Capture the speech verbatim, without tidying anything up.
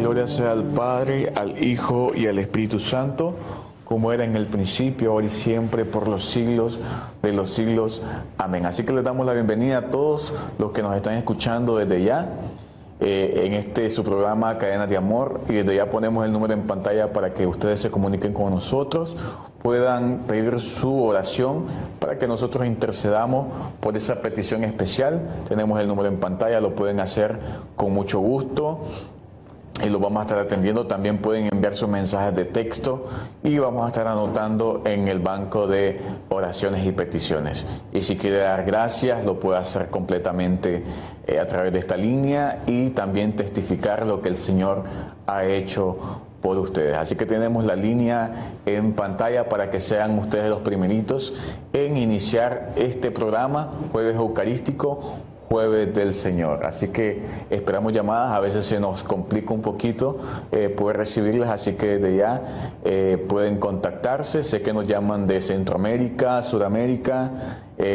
gloria sea al Padre, al Hijo y al Espíritu Santo, como era en el principio, ahora y siempre, por los siglos de los siglos. Amén. Así que les damos la bienvenida a todos los que nos están escuchando desde ya, eh, en este su programa Cadenas de Amor, y desde ya ponemos el número en pantalla para que ustedes se comuniquen con nosotros, puedan pedir su oración para que nosotros intercedamos por esa petición especial. Tenemos el número en pantalla, lo pueden hacer con mucho gusto y lo vamos a estar atendiendo. También pueden enviar sus mensajes de texto y vamos a estar anotando en el banco de oraciones y peticiones. Y si quiere dar gracias, lo puede hacer completamente eh, a través de esta línea, y también testificar lo que el Señor ha hecho por ustedes. Así que tenemos la línea en pantalla para que sean ustedes los primeritos en iniciar este programa, Jueves Eucarístico, Jueves del Señor. Así que esperamos llamadas, a veces se nos complica un poquito eh, poder recibirlas, así que desde ya eh, pueden contactarse. Sé que nos llaman de Centroamérica, Sudamérica, eh,